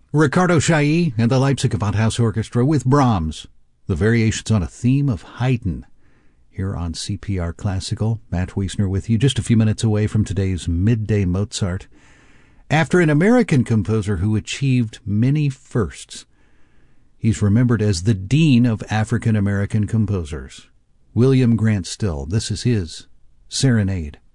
Ricardo Chailly and the Leipzig Gewandhaus Orchestra with Brahms, the variations on a theme of Haydn. Here on CPR Classical, Matt Wiesner with you, just a few minutes away from today's Midday Mozart. After an American composer who achieved many firsts, he's remembered as the Dean of African American composers. William Grant Still, this is his Serenade.